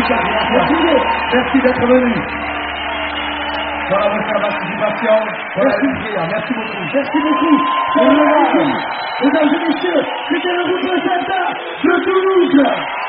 Merci d'être venu. Voilà votre participation. Merci beaucoup. Merci beaucoup. Mesdames et messieurs, c'était le représentant de Toulouse.